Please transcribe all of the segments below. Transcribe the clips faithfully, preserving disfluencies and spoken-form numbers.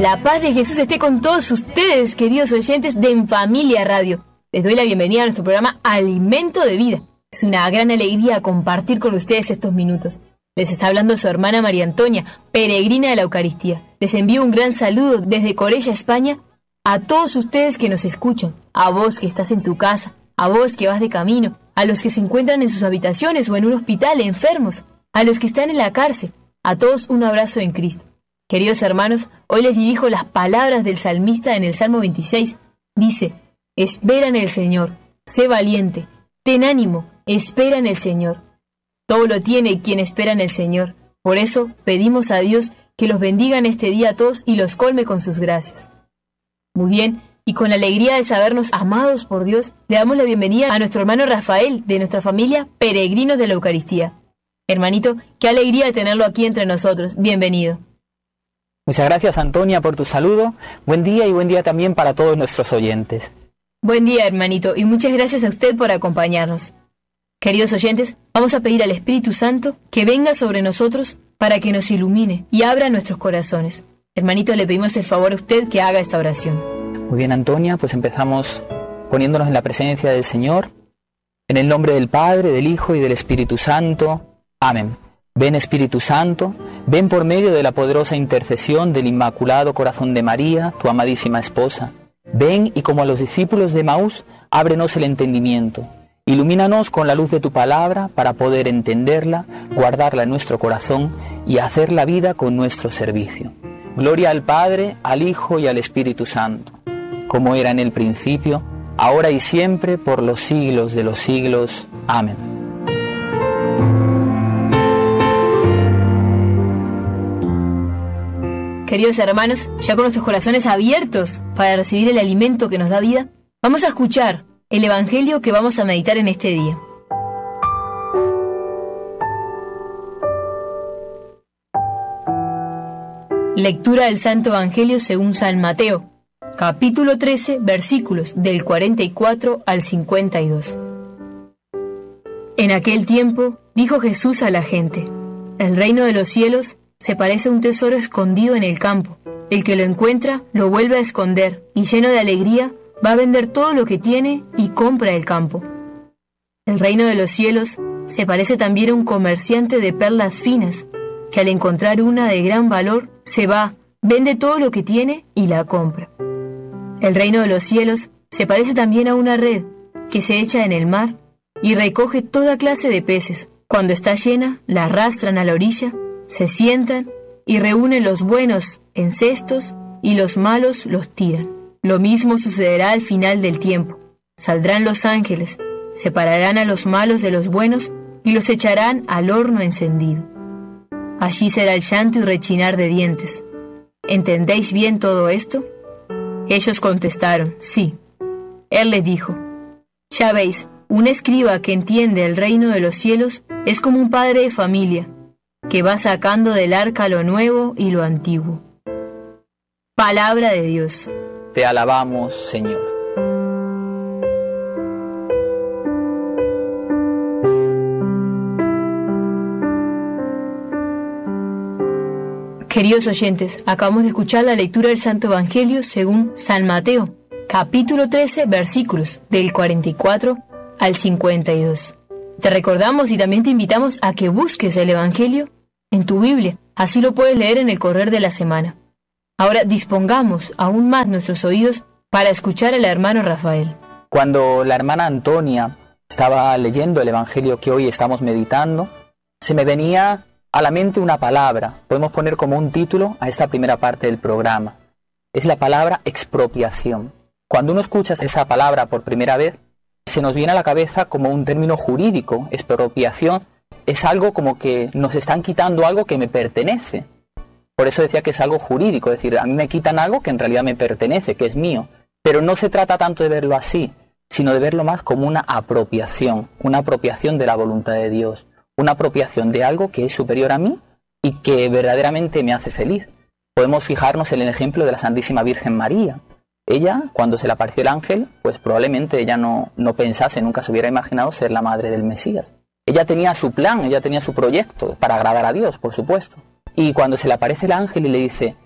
La paz de Jesús esté con todos ustedes, queridos oyentes de En Familia Radio. Les doy la bienvenida a nuestro programa Alimento de Vida. Es una gran alegría compartir con ustedes estos minutos. Les está hablando su hermana María Antonia, peregrina de la Eucaristía. Les envío un gran saludo desde Corella, España, a todos ustedes que nos escuchan, a vos que estás en tu casa, a vos que vas de camino, a los que se encuentran en sus habitaciones o en un hospital enfermos, a los que están en la cárcel, a todos un abrazo en Cristo. Queridos hermanos, hoy les dirijo las palabras del salmista en el Salmo veintiséis. Dice: espera en el Señor, sé valiente, ten ánimo, espera en el Señor. Todo lo tiene quien espera en el Señor. Por eso pedimos a Dios que los bendiga en este día a todos y los colme con sus gracias. Muy bien, y con la alegría de sabernos amados por Dios, le damos la bienvenida a nuestro hermano Rafael, de nuestra familia Peregrinos de la Eucaristía. Hermanito, qué alegría de tenerlo aquí entre nosotros. Bienvenido. Muchas gracias, Antonia, por tu saludo. Buen día y buen día también para todos nuestros oyentes. Buen día, hermanito, y muchas gracias a usted por acompañarnos. Queridos oyentes, vamos a pedir al Espíritu Santo que venga sobre nosotros para que nos ilumine y abra nuestros corazones. Hermanito, le pedimos el favor a usted que haga esta oración. Muy bien, Antonia, pues empezamos poniéndonos en la presencia del Señor. En el nombre del Padre, del Hijo y del Espíritu Santo. Amén. Ven, Espíritu Santo, ven por medio de la poderosa intercesión del Inmaculado Corazón de María, tu amadísima esposa. Ven y, como a los discípulos de Maús, ábrenos el entendimiento. Ilumínanos con la luz de tu palabra para poder entenderla, guardarla en nuestro corazón y hacer la vida con nuestro servicio. Gloria al Padre, al Hijo y al Espíritu Santo, como era en el principio, ahora y siempre, por los siglos de los siglos. Amén. Queridos hermanos, ya con nuestros corazones abiertos para recibir el alimento que nos da vida, vamos a escuchar el Evangelio que vamos a meditar en este día. Lectura del Santo Evangelio según San Mateo, capítulo trece, versículos del cuarenta y cuatro al cincuenta y dos. En aquel tiempo dijo Jesús a la gente: el reino de los cielos se parece a un tesoro escondido en el campo. El que lo encuentra lo vuelve a esconder y, lleno de alegría, va a vender todo lo que tiene y compra el campo. El reino de los cielos se parece también a un comerciante de perlas finas, que al encontrar una de gran valor, se va, vende todo lo que tiene y la compra. El reino de los cielos se parece también a una red que se echa en el mar y recoge toda clase de peces. Cuando está llena, la arrastran a la orilla, se sientan y reúnen los buenos en cestos y los malos los tiran. Lo mismo sucederá al final del tiempo. Saldrán los ángeles, separarán a los malos de los buenos y los echarán al horno encendido. Allí será el llanto y rechinar de dientes. ¿Entendéis bien todo esto? Ellos contestaron: sí. Él les dijo: ya veis, un escriba que entiende el reino de los cielos es como un padre de familia, que va sacando del arca lo nuevo y lo antiguo. Palabra de Dios. Te alabamos, Señor. Queridos oyentes, acabamos de escuchar la lectura del Santo Evangelio según San Mateo, capítulo trece, versículos del cuarenta y cuatro al cincuenta y dos. Te recordamos y también te invitamos a que busques el Evangelio en tu Biblia, así lo puedes leer en el correr de la semana. Ahora dispongamos aún más nuestros oídos para escuchar al hermano Rafael. Cuando la hermana Antonia estaba leyendo el Evangelio que hoy estamos meditando, se me venía a la mente una palabra. Podemos poner como un título a esta primera parte del programa. Es la palabra expropiación. Cuando uno escucha esa palabra por primera vez, se nos viene a la cabeza como un término jurídico. Expropiación es algo como que nos están quitando algo que me pertenece. Por eso decía que es algo jurídico, es decir, a mí me quitan algo que en realidad me pertenece, que es mío. Pero no se trata tanto de verlo así, sino de verlo más como una apropiación, una apropiación de la voluntad de Dios, una apropiación de algo que es superior a mí y que verdaderamente me hace feliz. Podemos fijarnos en el ejemplo de la Santísima Virgen María. Ella, cuando se le apareció el ángel, pues probablemente ella no, no pensase, nunca se hubiera imaginado ser la madre del Mesías. Ella tenía su plan, ella tenía su proyecto para agradar a Dios, por supuesto. Y cuando se le aparece el ángel y le dice: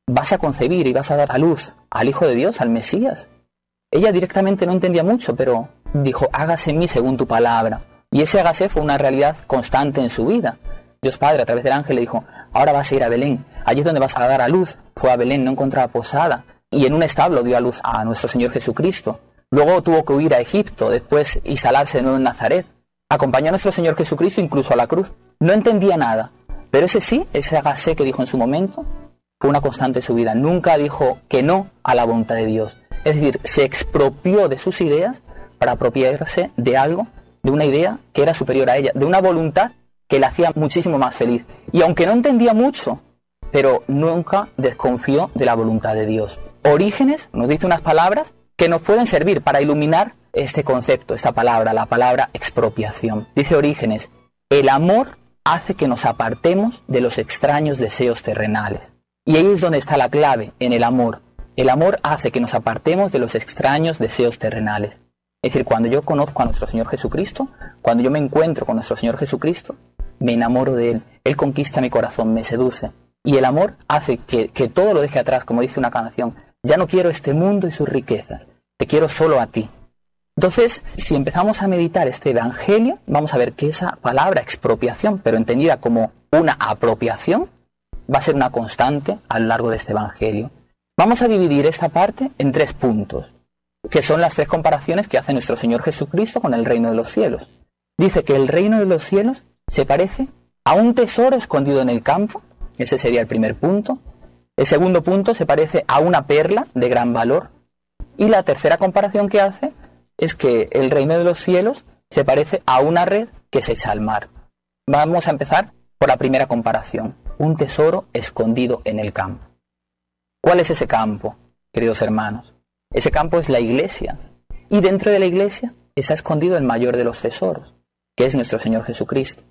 vas a concebir y vas a dar a luz al Hijo de Dios, al Mesías. Ella directamente no entendía mucho, pero dijo, hágase en mí según tu palabra. Y ese hágase fue una realidad constante en su vida. Dios Padre, a través del ángel, le dijo, ahora vas a ir a Belén. Allí es donde vas a dar a luz. Fue a Belén, no encontraba posada. Y en un establo dio a luz a nuestro Señor Jesucristo. Luego tuvo que huir a Egipto, después instalarse de nuevo en Nazaret. Acompañó a nuestro Señor Jesucristo incluso a la cruz. No entendía nada. Pero ese sí, ese hágase que dijo en su momento, fue una constante en su vida. Nunca dijo que no a la voluntad de Dios. Es decir, se expropió de sus ideas para apropiarse de algo, de una idea que era superior a ella, de una voluntad que la hacía muchísimo más feliz. Y aunque no entendía mucho, pero nunca desconfió de la voluntad de Dios. Orígenes nos dice unas palabras que nos pueden servir para iluminar este concepto, esta palabra, la palabra expropiación. Dice Orígenes, el amor hace que nos apartemos de los extraños deseos terrenales. Y ahí es donde está la clave, en el amor. El amor hace que nos apartemos de los extraños deseos terrenales. Es decir, cuando yo conozco a nuestro Señor Jesucristo, cuando yo me encuentro con nuestro Señor Jesucristo, me enamoro de Él. Él conquista mi corazón, me seduce. Y el amor hace que, que todo lo deje atrás, como dice una canción. Ya no quiero este mundo y sus riquezas, te quiero solo a ti. Entonces, si empezamos a meditar este evangelio, vamos a ver que esa palabra expropiación, pero entendida como una apropiación, va a ser una constante a lo largo de este evangelio. Vamos a dividir esta parte en tres puntos, que son las tres comparaciones que hace nuestro Señor Jesucristo con el reino de los cielos. Dice que el reino de los cielos se parece a un tesoro escondido en el campo, ese sería el primer punto. El segundo punto se parece a una perla de gran valor. Y la tercera comparación que hace es que el reino de los cielos se parece a una red que se echa al mar. Vamos a empezar por la primera comparación, un tesoro escondido en el campo. ¿Cuál es ese campo, queridos hermanos? Ese campo es la iglesia. Y dentro de la iglesia está escondido el mayor de los tesoros, que es nuestro Señor Jesucristo.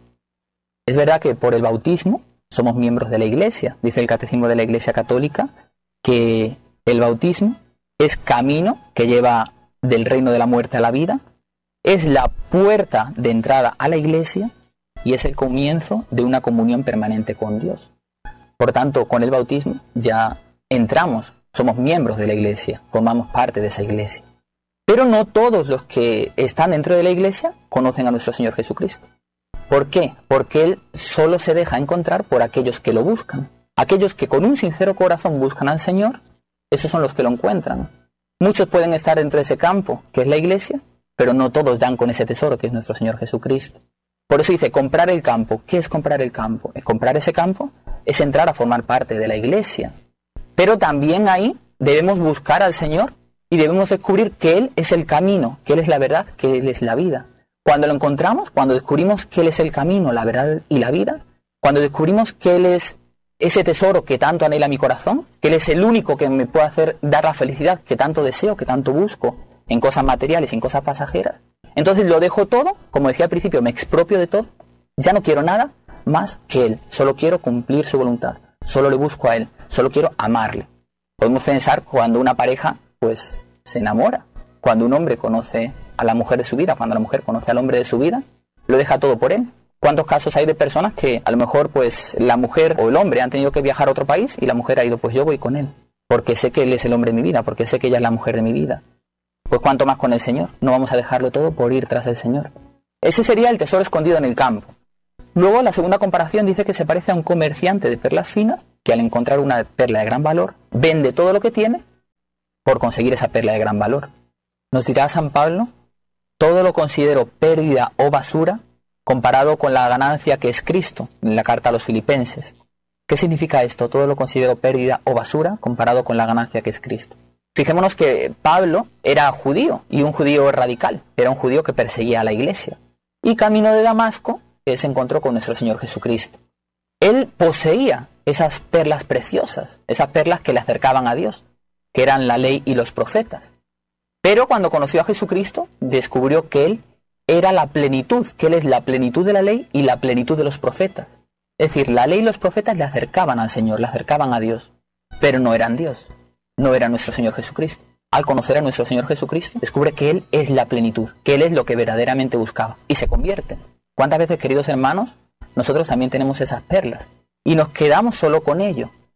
Es verdad que por el bautismo somos miembros de la iglesia. Dice el Catecismo de la Iglesia Católica que el bautismo es camino que lleva del reino de la muerte a la vida, es la puerta de entrada a la iglesia y es el comienzo de una comunión permanente con Dios. Por tanto, con el bautismo ya entramos, somos miembros de la iglesia, formamos parte de esa iglesia. Pero no todos los que están dentro de la iglesia conocen a nuestro Señor Jesucristo. ¿Por qué? Porque Él solo se deja encontrar por aquellos que lo buscan. Aquellos que con un sincero corazón buscan al Señor, esos son los que lo encuentran. Muchos pueden estar dentro de ese campo, que es la iglesia, pero no todos dan con ese tesoro, que es nuestro Señor Jesucristo. Por eso dice, comprar el campo. ¿Qué es comprar el campo? Es comprar ese campo, es entrar a formar parte de la iglesia. Pero también ahí debemos buscar al Señor y debemos descubrir que Él es el camino, que Él es la verdad, que Él es la vida. Cuando lo encontramos, cuando descubrimos que Él es el camino, la verdad y la vida, cuando descubrimos que Él es ese tesoro que tanto anhela mi corazón, que Él es el único que me puede hacer dar la felicidad que tanto deseo, que tanto busco, en cosas materiales, en cosas pasajeras, entonces lo dejo todo, como decía al principio, me expropio de todo, ya no quiero nada más que Él, solo quiero cumplir su voluntad, solo le busco a Él, solo quiero amarle. Podemos pensar cuando una pareja pues se enamora, cuando un hombre conoce a la mujer de su vida, cuando la mujer conoce al hombre de su vida, lo deja todo por él. ¿Cuántos casos hay de personas que a lo mejor pues la mujer o el hombre han tenido que viajar a otro país y la mujer ha ido, pues yo voy con él, porque sé que él es el hombre de mi vida, porque sé que ella es la mujer de mi vida? Pues cuánto más con el Señor, no vamos a dejarlo todo por ir tras el Señor. Ese sería el tesoro escondido en el campo. Luego la segunda comparación dice que se parece a un comerciante de perlas finas que al encontrar una perla de gran valor vende todo lo que tiene por conseguir esa perla de gran valor. Nos dirá San Pablo, todo lo considero pérdida o basura comparado con la ganancia que es Cristo, en la carta a los Filipenses. ¿Qué significa esto? Todo lo considero pérdida o basura comparado con la ganancia que es Cristo. Fijémonos que Pablo era judío, y un judío radical, era un judío que perseguía a la iglesia. Y camino de Damasco, él se encontró con nuestro Señor Jesucristo. Él poseía esas perlas preciosas, esas perlas que le acercaban a Dios, que eran la ley y los profetas. Pero cuando conoció a Jesucristo, descubrió que Él era la plenitud, que Él es la plenitud de la ley y la plenitud de los profetas. Es decir, la ley y los profetas le acercaban al Señor, le acercaban a Dios, pero no eran Dios, no era nuestro Señor Jesucristo. Al conocer a nuestro Señor Jesucristo, descubre que Él es la plenitud, que Él es lo que verdaderamente buscaba, y se convierte. ¿Cuántas veces, queridos hermanos, nosotros también tenemos esas perlas y nos quedamos solo con ello?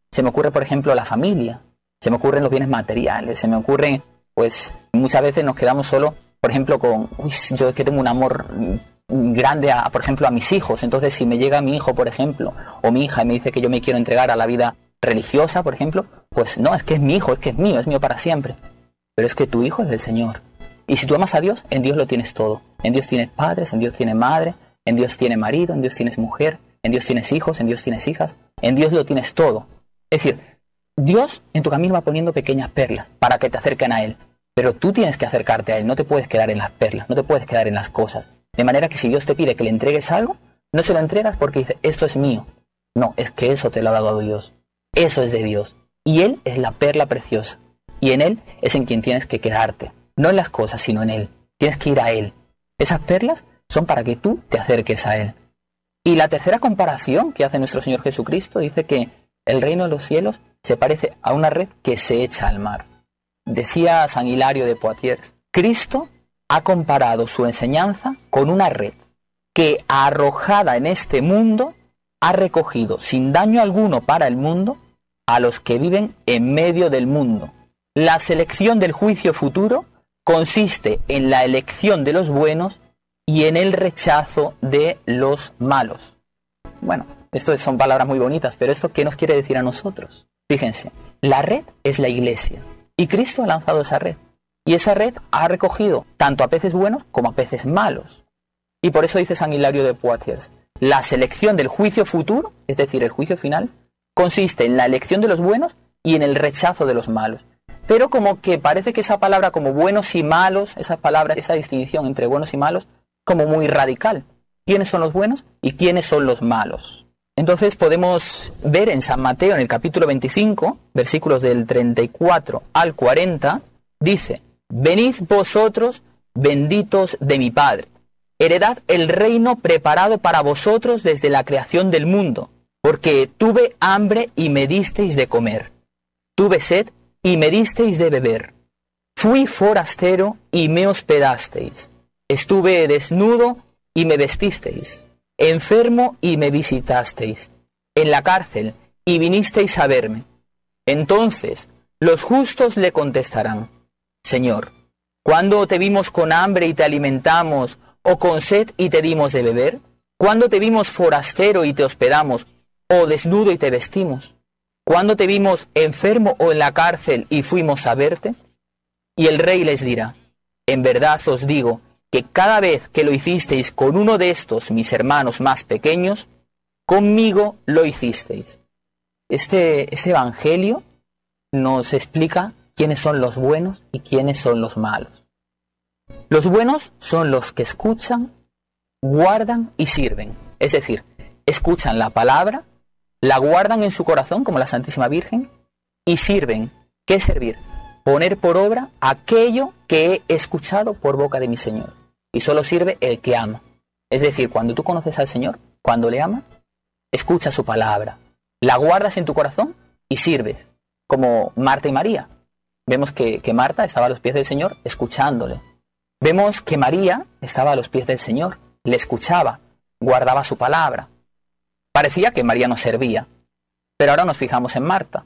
Se me ocurre, por ejemplo, la familia, se me ocurren los bienes materiales, se me ocurren, pues muchas veces nos quedamos solo, por ejemplo, con, uy, yo es que tengo un amor grande, a, por ejemplo, a mis hijos. Entonces, si me llega mi hijo, por ejemplo, o mi hija y me dice que yo me quiero entregar a la vida religiosa, por ejemplo, pues no, es que es mi hijo, es que es mío, es mío para siempre. Pero es que tu hijo es del Señor. Y si tú amas a Dios, en Dios lo tienes todo. En Dios tienes padres, en Dios tienes madre, en Dios tienes marido, en Dios tienes mujer, en Dios tienes hijos, en Dios tienes hijas. En Dios lo tienes todo. Es decir, Dios en tu camino va poniendo pequeñas perlas para que te acerquen a Él. Pero tú tienes que acercarte a Él, no te puedes quedar en las perlas, no te puedes quedar en las cosas. De manera que si Dios te pide que le entregues algo, no se lo entregas porque dice, esto es mío. No, es que eso te lo ha dado Dios. Eso es de Dios. Y Él es la perla preciosa. Y en Él es en quien tienes que quedarte. No en las cosas, sino en Él. Tienes que ir a Él. Esas perlas son para que tú te acerques a Él. Y la tercera comparación que hace nuestro Señor Jesucristo dice que el reino de los cielos se parece a una red que se echa al mar. Decía San Hilario de Poitiers, Cristo ha comparado su enseñanza con una red que, arrojada en este mundo, ha recogido sin daño alguno para el mundo a los que viven en medio del mundo. La selección del juicio futuro consiste en la elección de los buenos y en el rechazo de los malos. Bueno, esto son palabras muy bonitas, pero ¿esto qué nos quiere decir a nosotros? Fíjense, la red es la Iglesia y Cristo ha lanzado esa red. Y esa red ha recogido tanto a peces buenos como a peces malos. Y por eso dice San Hilario de Poitiers, la selección del juicio futuro, es decir, el juicio final, consiste en la elección de los buenos y en el rechazo de los malos. Pero como que parece que esa palabra como buenos y malos, esa palabra, esa distinción entre buenos y malos, como muy radical. ¿Quiénes son los buenos y quiénes son los malos? Entonces podemos ver en San Mateo, en el capítulo veinticinco, versículos del treinta y cuatro al cuarenta, dice, venid vosotros, benditos de mi Padre, heredad el reino preparado para vosotros desde la creación del mundo, porque tuve hambre y me disteis de comer, tuve sed y me disteis de beber, fui forastero y me hospedasteis, estuve desnudo y me vestisteis, enfermo y me visitasteis, en la cárcel y vinisteis a verme. Entonces los justos le contestarán, Señor, ¿cuándo te vimos con hambre y te alimentamos, o con sed y te dimos de beber? ¿Cuándo te vimos forastero y te hospedamos, o desnudo y te vestimos? ¿Cuándo te vimos enfermo o en la cárcel y fuimos a verte? Y el rey les dirá, en verdad os digo, que cada vez que lo hicisteis con uno de estos mis hermanos más pequeños, conmigo lo hicisteis. Este, este evangelio nos explica quiénes son los buenos y quiénes son los malos. Los buenos son los que escuchan, guardan y sirven. Es decir, escuchan la palabra, la guardan en su corazón como la Santísima Virgen y sirven. ¿Qué es servir? Poner por obra aquello que he escuchado por boca de mi Señor. Y solo sirve el que ama. Es decir, cuando tú conoces al Señor, cuando le amas, escuchas su palabra, la guardas en tu corazón y sirves. Como Marta y María. Vemos que, que Marta estaba a los pies del Señor escuchándole. Vemos que María estaba a los pies del Señor, le escuchaba, guardaba su palabra. Parecía que María no servía, pero ahora nos fijamos en Marta.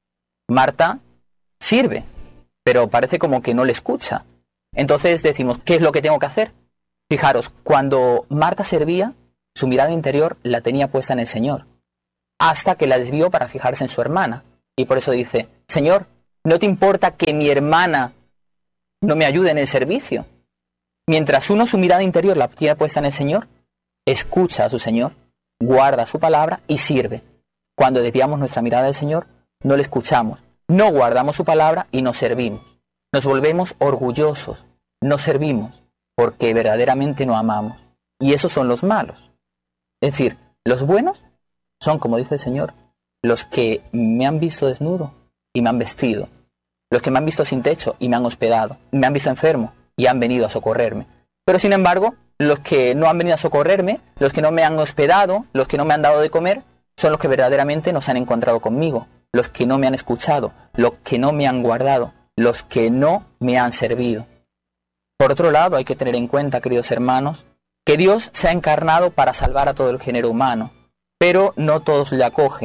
Marta sirve, pero parece como que no le escucha. Entonces decimos, ¿qué es lo que tengo que hacer? Fijaros, cuando Marta servía, su mirada interior la tenía puesta en el Señor, hasta que la desvió para fijarse en su hermana. Y por eso dice, Señor, ¿no te importa que mi hermana no me ayude en el servicio? Mientras uno su mirada interior la tiene puesta en el Señor, escucha a su Señor, guarda su palabra y sirve. Cuando desviamos nuestra mirada del Señor, no le escuchamos, no guardamos su palabra y no servimos. Nos volvemos orgullosos, no servimos, porque verdaderamente no amamos. Y esos son los malos. Es decir, los buenos son, como dice el Señor, los que me han visto desnudo y me han vestido, los que me han visto sin techo y me han hospedado, me han visto enfermo y han venido a socorrerme. Pero sin embargo, los que no han venido a socorrerme, los que no me han hospedado, los que no me han dado de comer, son los que verdaderamente no se han encontrado conmigo, los que no me han escuchado, los que no me han guardado, los que no me han servido. Por otro lado, hay que tener en cuenta, queridos hermanos, que Dios se ha encarnado para salvar a todo el género humano, pero no todos le acogen.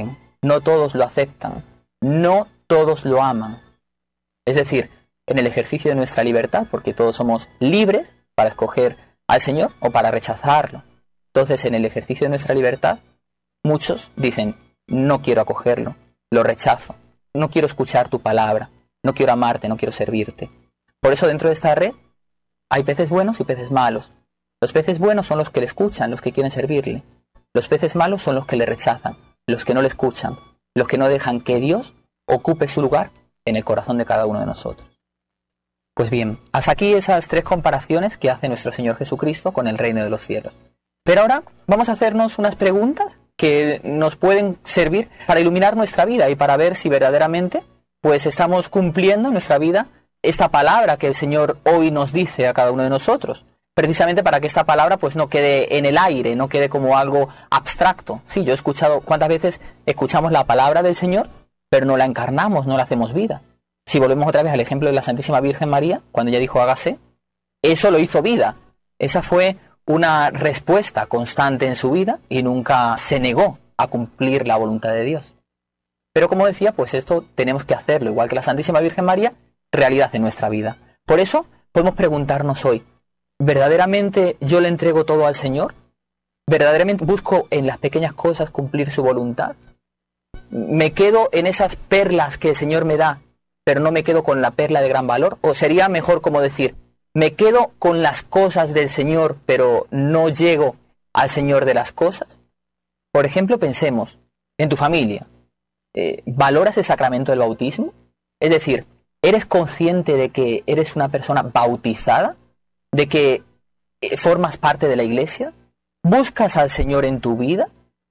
no todos lo aceptan, no todos lo aman. Es decir, en el ejercicio de nuestra libertad, porque todos somos libres para escoger al Señor o para rechazarlo. Entonces, en el ejercicio de nuestra libertad, muchos dicen, no quiero acogerlo, lo rechazo, no quiero escuchar tu palabra, no quiero amarte, no quiero servirte. Por eso dentro de esta red hay peces buenos y peces malos. Los peces buenos son los que le escuchan, los que quieren servirle. Los peces malos son los que le rechazan, los que no le escuchan, los que no dejan que Dios ocupe su lugar en el corazón de cada uno de nosotros. Pues bien, hasta aquí esas tres comparaciones que hace nuestro Señor Jesucristo con el reino de los cielos. Pero ahora vamos a hacernos unas preguntas que nos pueden servir para iluminar nuestra vida y para ver si verdaderamente pues estamos cumpliendo en nuestra vida esta palabra que el Señor hoy nos dice a cada uno de nosotros. Precisamente para que esta palabra pues no quede en el aire, no quede como algo abstracto. Sí, yo he escuchado, ¿cuántas veces escuchamos la palabra del Señor, pero no la encarnamos, no la hacemos vida? Si volvemos otra vez al ejemplo de la Santísima Virgen María, cuando ella dijo hágase, eso lo hizo vida. Esa fue una respuesta constante en su vida y nunca se negó a cumplir la voluntad de Dios. Pero como decía, pues esto tenemos que hacerlo, igual que la Santísima Virgen María, realidad en nuestra vida. Por eso podemos preguntarnos hoy, ¿verdaderamente yo le entrego todo al Señor? ¿Verdaderamente busco en las pequeñas cosas cumplir su voluntad? ¿Me quedo en esas perlas que el Señor me da, pero no me quedo con la perla de gran valor? ¿O sería mejor como decir, me quedo con las cosas del Señor, pero no llego al Señor de las cosas? Por ejemplo, pensemos en tu familia. Eh, ¿Valoras el sacramento del bautismo? Es decir, ¿eres consciente de que eres una persona bautizada? ¿De que eh, formas parte de la iglesia? ¿Buscas al Señor en tu vida?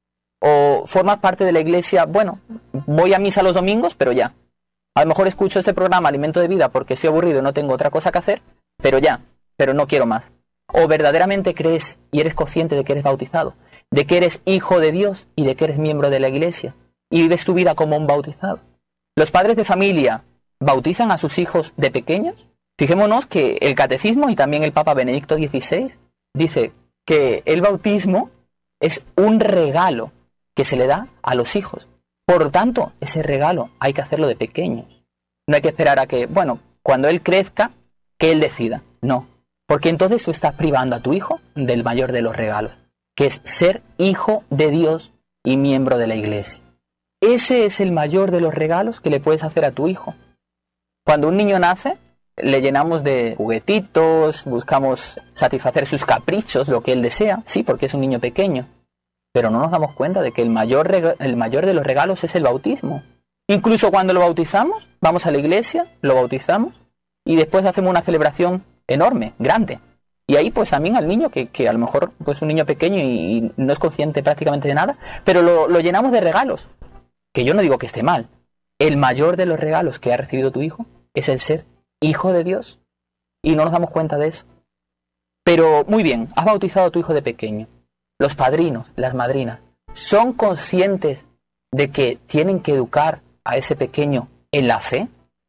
¿O formas parte de la iglesia? Bueno, voy a misa los domingos, pero ya. A lo mejor escucho este programa Alimento de Vida porque estoy aburrido y no tengo otra cosa que hacer, pero ya, pero no quiero más. ¿O verdaderamente crees y eres consciente de que eres bautizado? De que eres hijo de Dios y de que eres miembro de la iglesia y vives tu vida como un bautizado. ¿Los padres de familia bautizan a sus hijos de pequeños? Fijémonos que el Catecismo y también el Papa Benedicto dieciséis dice que el bautismo es un regalo que se le da a los hijos. Por lo tanto, ese regalo hay que hacerlo de pequeños. No hay que esperar a que, bueno, cuando él crezca, que él decida. No, porque entonces tú estás privando a tu hijo del mayor de los regalos, que es ser hijo de Dios y miembro de la iglesia. Ese es el mayor de los regalos que le puedes hacer a tu hijo. Cuando un niño nace, le llenamos de juguetitos, buscamos satisfacer sus caprichos, lo que él desea, sí, porque es un niño pequeño. Pero no nos damos cuenta de que el mayor, reg- el mayor de los regalos es el bautismo. Incluso cuando lo bautizamos, vamos a la iglesia, lo bautizamos y después hacemos una celebración enorme, grande. Y ahí pues también al niño, que, que a lo mejor pues, es un niño pequeño y, y no es consciente prácticamente de nada, pero lo, lo llenamos de regalos. Que yo no digo que esté mal. El mayor de los regalos que ha recibido tu hijo es el ser hijo de Dios. Y no nos damos cuenta de eso. Pero muy bien, has bautizado a tu hijo de pequeño. Los padrinos, las madrinas, ¿son conscientes de que tienen que educar a ese pequeño en la fe?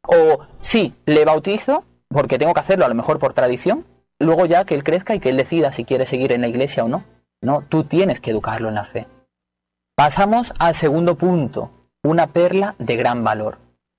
O sí, le bautizo porque tengo que hacerlo a lo mejor por tradición, luego ya que él crezca y que él decida si quiere seguir en la iglesia o no. No, tú tienes que educarlo en la fe. Pasamos al segundo punto, una perla de gran valor.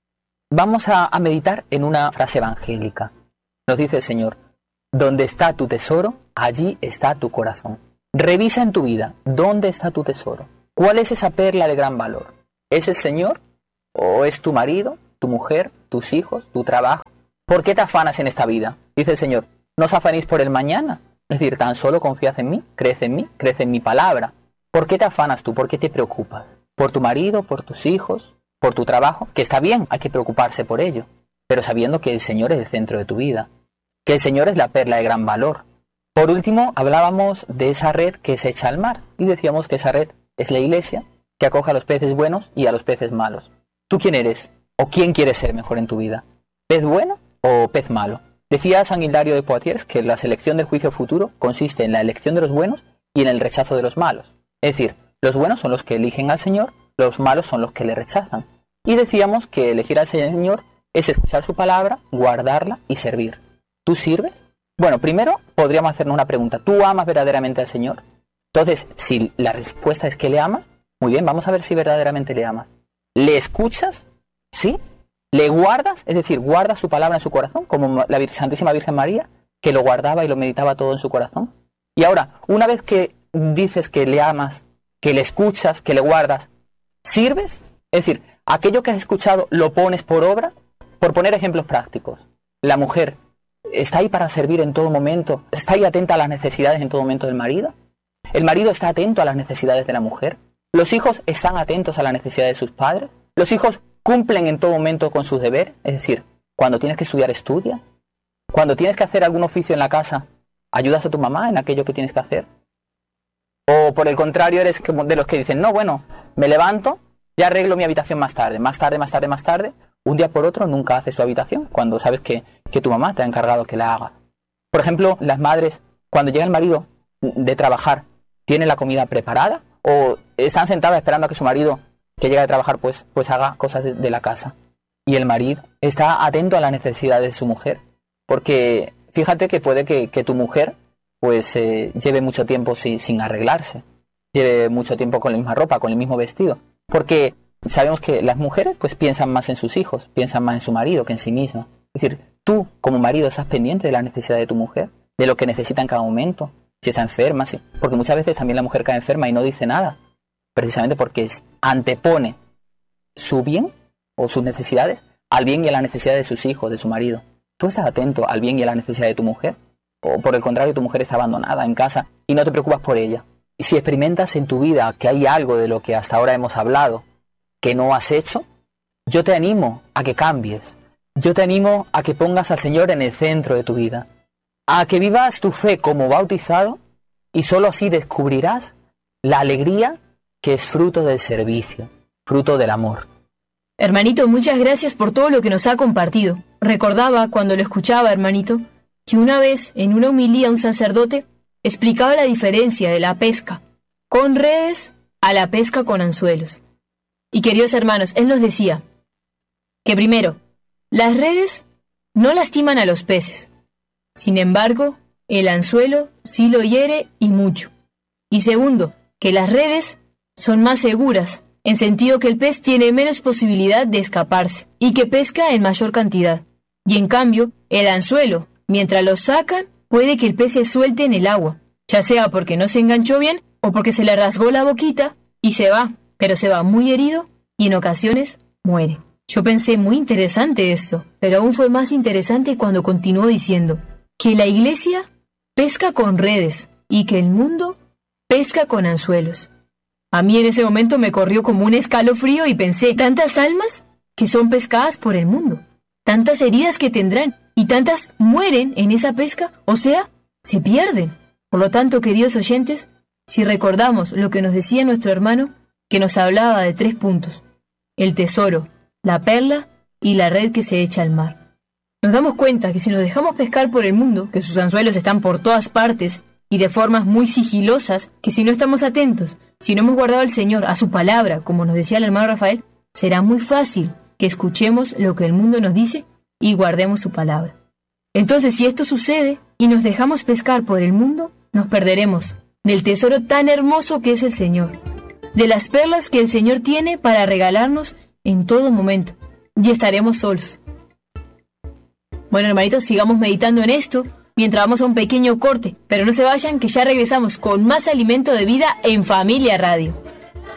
Vamos a, a meditar en una frase evangélica. Nos dice el Señor, donde está tu tesoro, allí está tu corazón. Revisa en tu vida, ¿dónde está tu tesoro? ¿Cuál es esa perla de gran valor? ¿Es el Señor? ¿O es tu marido, tu mujer, tus hijos, tu trabajo? ¿Por qué te afanas en esta vida? Dice el Señor, no os afanéis por el mañana. Es decir, tan solo confías en mí, crees en mí, crees en mi palabra. ¿Por qué te afanas tú? ¿Por qué te preocupas? ¿Por tu marido, por tus hijos, por tu trabajo? Que está bien, hay que preocuparse por ello, pero sabiendo que el Señor es el centro de tu vida, que el Señor es la perla de gran valor. Por último, hablábamos de esa red que se echa al mar y decíamos que esa red es la iglesia que acoge a los peces buenos y a los peces malos. ¿Tú quién eres? ¿O quién quieres ser mejor en tu vida? ¿Pez bueno o pez malo? Decía San Hilario de Poitiers que la selección del juicio futuro consiste en la elección de los buenos y en el rechazo de los malos. Es decir, los buenos son los que eligen al Señor, los malos son los que le rechazan. Y decíamos que elegir al Señor es escuchar su palabra, guardarla y servir. ¿Tú sirves? Bueno, primero podríamos hacernos una pregunta. ¿Tú amas verdaderamente al Señor? Entonces, si la respuesta es que le amas, muy bien, vamos a ver si verdaderamente le amas. ¿Le escuchas? ¿Sí? ¿Le guardas? Es decir, ¿guardas su palabra en su corazón? Como la Santísima Virgen María, que lo guardaba y lo meditaba todo en su corazón. Y ahora, una vez que dices que le amas, que le escuchas, que le guardas, ¿sirves? Es decir, aquello que has escuchado lo pones por obra. Por poner ejemplos prácticos, la mujer está ahí para servir en todo momento, está ahí atenta a las necesidades en todo momento del marido. El marido está atento a las necesidades de la mujer. Los hijos están atentos a las necesidades de sus padres. Los hijos cumplen en todo momento con sus deberes. Es decir, cuando tienes que estudiar, estudias. Cuando tienes que hacer algún oficio en la casa, ayudas a tu mamá en aquello que tienes que hacer. O por el contrario, eres de los que dicen, no, bueno, me levanto, ya arreglo mi habitación más tarde, más tarde, más tarde, más tarde. Un día por otro nunca haces tu habitación cuando sabes que, que tu mamá te ha encargado que la haga. Por ejemplo, las madres, cuando llega el marido de trabajar, ¿tienen la comida preparada? ¿O están sentadas esperando a que su marido, que llega de trabajar, pues, pues haga cosas de, de la casa? Y el marido está atento a las necesidades de su mujer. Porque fíjate que puede que, que tu mujer pues eh, lleve mucho tiempo sin, sin arreglarse. Lleve mucho tiempo con la misma ropa, con el mismo vestido. Porque sabemos que las mujeres pues piensan más en sus hijos, piensan más en su marido que en sí mismas. Es decir, tú como marido estás pendiente de la necesidad de tu mujer, de lo que necesita en cada momento, si está enferma, sí. Porque muchas veces también la mujer cae enferma y no dice nada, precisamente porque es, antepone su bien o sus necesidades al bien y a la necesidad de sus hijos, de su marido. ¿Tú estás atento al bien y a la necesidad de tu mujer? O por el contrario, tu mujer está abandonada en casa y no te preocupas por ella. Y si experimentas en tu vida que hay algo de lo que hasta ahora hemos hablado que no has hecho, yo te animo a que cambies. Yo te animo a que pongas al Señor en el centro de tu vida. A que vivas tu fe como bautizado y solo así descubrirás la alegría que es fruto del servicio, fruto del amor. Hermanito, muchas gracias por todo lo que nos ha compartido. Recordaba, cuando lo escuchaba, hermanito, que una vez en una homilía un sacerdote explicaba la diferencia de la pesca con redes a la pesca con anzuelos. Y queridos hermanos, él nos decía que primero, las redes no lastiman a los peces. Sin embargo, el anzuelo sí lo hiere y mucho. Y segundo, que las redes son más seguras, en sentido que el pez tiene menos posibilidad de escaparse y que pesca en mayor cantidad. Y en cambio, el anzuelo, mientras lo sacan, puede que el pez se suelte en el agua, ya sea porque no se enganchó bien o porque se le rasgó la boquita y se va, pero se va muy herido y en ocasiones muere. Yo pensé, muy interesante esto, pero aún fue más interesante cuando continuó diciendo que la iglesia pesca con redes y que el mundo pesca con anzuelos. A mí en ese momento me corrió como un escalofrío y pensé, tantas almas que son pescadas por el mundo, tantas heridas que tendrán y tantas mueren en esa pesca, o sea, se pierden. Por lo tanto, queridos oyentes, si recordamos lo que nos decía nuestro hermano, que nos hablaba de tres puntos: el tesoro, la perla y la red que se echa al mar. Nos damos cuenta que si nos dejamos pescar por el mundo, que sus anzuelos están por todas partes y de formas muy sigilosas, que si no estamos atentos, si no hemos guardado al Señor, a su palabra, como nos decía el hermano Rafael, será muy fácil que escuchemos lo que el mundo nos dice y guardemos su palabra. Entonces, si esto sucede y nos dejamos pescar por el mundo, nos perderemos del tesoro tan hermoso que es el Señor, de las perlas que el Señor tiene para regalarnos en todo momento, y estaremos solos. Bueno, hermanitos, sigamos meditando en esto mientras vamos a un pequeño corte, pero no se vayan, que ya regresamos con más alimento de vida en Familia Radio.